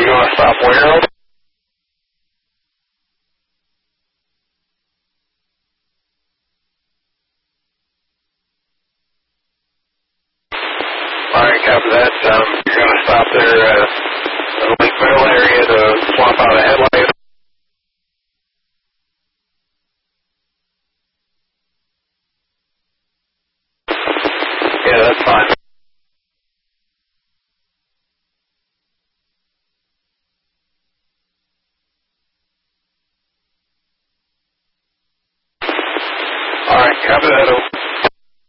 you going to stop where? Alright, copy that. You're going to stop there